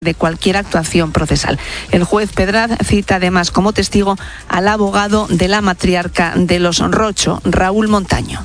de cualquier actuación procesal. El juez Pedraz cita además como testigo al abogado de la matriarca de los Rocho, Raúl Montaño.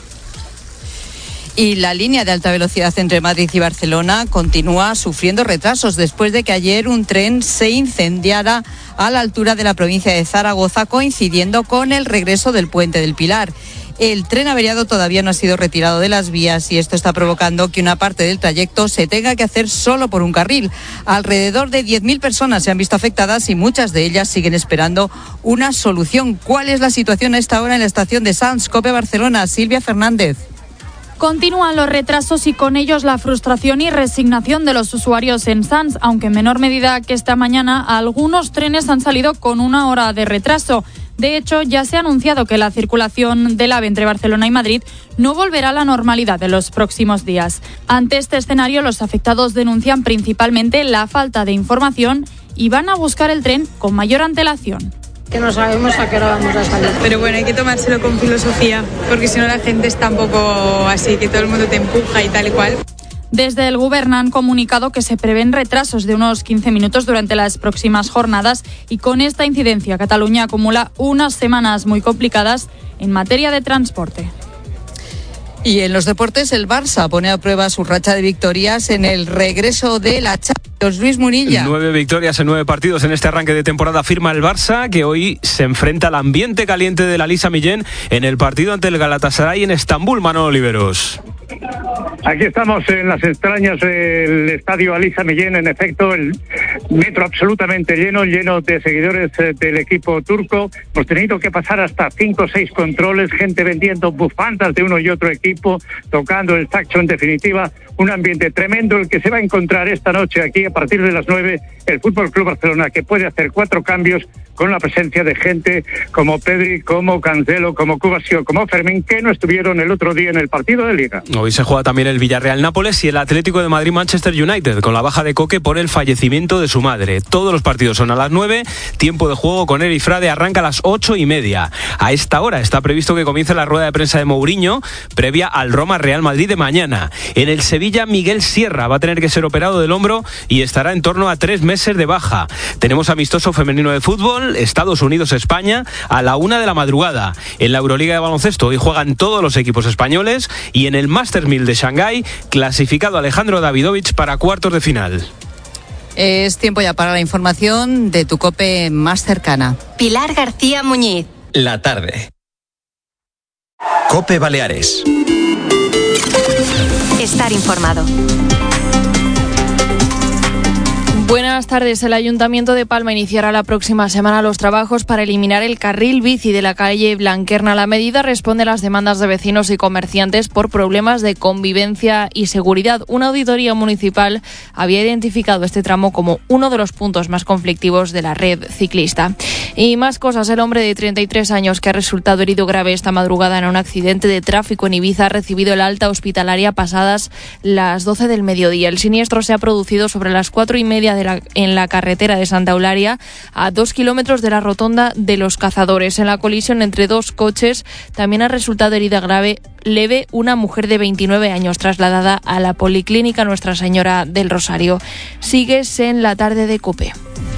Y la línea de alta velocidad entre Madrid y Barcelona continúa sufriendo retrasos después de que ayer un tren se incendiara a la altura de la provincia de Zaragoza, coincidiendo con el regreso del Puente del Pilar. El tren averiado todavía no ha sido retirado de las vías y esto está provocando que una parte del trayecto se tenga que hacer solo por un carril. Alrededor de 10.000 personas se han visto afectadas y muchas de ellas siguen esperando una solución. ¿Cuál es la situación a esta hora en la estación de Sants? COPE Barcelona, Silvia Fernández. Continúan los retrasos y con ellos la frustración y resignación de los usuarios en Sants, aunque en menor medida que esta mañana algunos trenes han salido con 1 hora de retraso. De hecho, ya se ha anunciado que la circulación del AVE entre Barcelona y Madrid no volverá a la normalidad en los próximos días. Ante este escenario, los afectados denuncian principalmente la falta de información y van a buscar el tren con mayor antelación. Que no sabemos a qué hora vamos a salir. Pero bueno, hay que tomárselo con filosofía, porque si no la gente está un poco así, que todo el mundo te empuja y tal y cual. Desde el Gobierno han comunicado que se prevén retrasos de unos 15 minutos durante las próximas jornadas y con esta incidencia Cataluña acumula unas semanas muy complicadas en materia de transporte. Y en los deportes, el Barça pone a prueba su racha de victorias en el regreso de la Champions. Luis Munilla. 9 victorias en 9 partidos en este arranque de temporada firma el Barça, que hoy se enfrenta al ambiente caliente de la Lisa Millén en el partido ante el Galatasaray en Estambul. Manolo Oliveros. Aquí estamos en las extrañas del estadio Alisa Millén, en efecto, el metro absolutamente lleno de seguidores del equipo turco. Hemos tenido que pasar hasta 5 o 6 controles, gente vendiendo bufandas de uno y otro equipo, tocando el saxo, en definitiva, un ambiente tremendo el que se va a encontrar esta noche aquí a partir de las 9, el Fútbol Club Barcelona, que puede hacer 4 cambios con la presencia de gente como Pedri, como Cancelo, como Cubarsí, como Fermín, que no estuvieron el otro día en el partido de Liga. Hoy se juega también el Villarreal-Nápoles y el Atlético de Madrid-Manchester United, con la baja de Coque por el fallecimiento de su madre. Todos los partidos son a las 9, tiempo de juego con Eri Frade arranca a las 8:30. A esta hora está previsto que comience la rueda de prensa de Mourinho, previa al Roma-Real Madrid de mañana. En el Sevilla, Miguel Sierra va a tener que ser operado del hombro y estará en torno a 3 meses de baja. Tenemos amistoso femenino de fútbol, Estados Unidos-España, a la 1 de la madrugada. En la Euroliga de baloncesto hoy juegan todos los equipos españoles y en el Masters 1000 de Shanghái, clasificado Alejandro Davidovich para cuartos de final. Es tiempo ya para la información de tu COPE más cercana. Pilar García Muñiz. La tarde. COPE Baleares. Estar informado. Buenas tardes. El Ayuntamiento de Palma iniciará la próxima semana los trabajos para eliminar el carril bici de la calle Blanquerna. La medida responde a las demandas de vecinos y comerciantes por problemas de convivencia y seguridad. Una auditoría municipal había identificado este tramo como uno de los puntos más conflictivos de la red ciclista. Y más cosas. El hombre de 33 años que ha resultado herido grave esta madrugada en un accidente de tráfico en Ibiza ha recibido el alta hospitalaria pasadas las 12 del mediodía. El siniestro se ha producido sobre las 4:30 en la carretera de Santa Eulalia, a 2 kilómetros de la rotonda de Los Cazadores. En la colisión entre 2 coches también ha resultado herida leve una mujer de 29 años trasladada a la Policlínica Nuestra Señora del Rosario. Sigues en la tarde de COPE.